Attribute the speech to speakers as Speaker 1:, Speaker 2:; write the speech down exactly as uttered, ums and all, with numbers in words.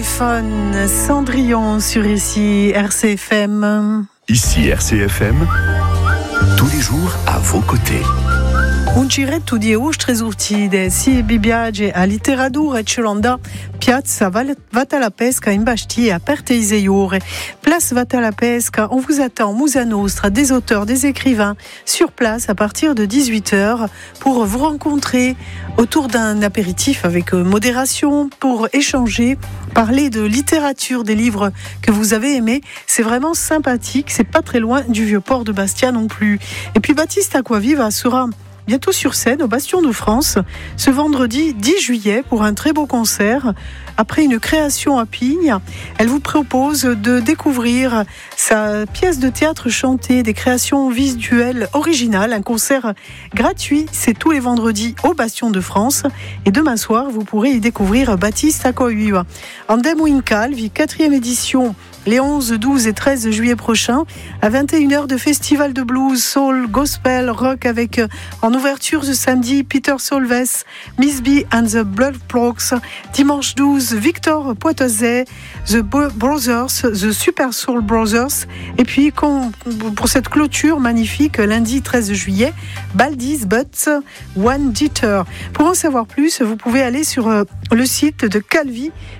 Speaker 1: téléphone, Cendrillon sur ici R C F M.
Speaker 2: Ici R C F M, tous les jours à vos côtés.
Speaker 1: Un giretto di ustre esurtide, si bibiage a literatura eccelanda, piazza Vata la Pesca in Bastia, aperte Iseiore. Place Vata la Pesca, on vous attend, Musa Nostra, des auteurs, des écrivains, sur place à partir de dix-huit heures pour vous rencontrer autour d'un apéritif avec modération, pour échanger, parler de littérature, des livres que vous avez aimés. C'est vraiment sympathique, c'est pas très loin du vieux port de Bastia non plus. Et puis Baptiste Acquaviva sera bientôt sur scène au Bastion de France ce vendredi dix juillet pour un très beau concert. Après une création à Pigne, elle vous propose de découvrir sa pièce de théâtre chantée, des créations visuelles originales, un concert gratuit, c'est tous les vendredis au Bastion de France. Et demain soir, vous pourrez y découvrir Baptiste Acquaviva. Andem Winkal, quatrième édition, les onze, douze et treize juillet prochains, à vingt et une heures de festival de blues, soul, gospel, rock avec en ouverture ce samedi Peter Solves, Miss B and the Blood Blocks, dimanche douze Victor Poitezet, The Brothers, The Super Soul Brothers, et puis pour cette clôture magnifique lundi treize juillet, Baldi's But One Dieter. Pour en savoir plus, vous pouvez aller sur le site de Calvi